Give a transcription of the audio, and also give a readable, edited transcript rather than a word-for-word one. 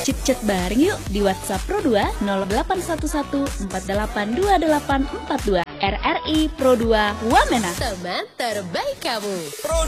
Chit-chat bareng yuk di WhatsApp Pro 2 0811 482842. RRI Pro 2 Wamena. Teman terbaik kamu.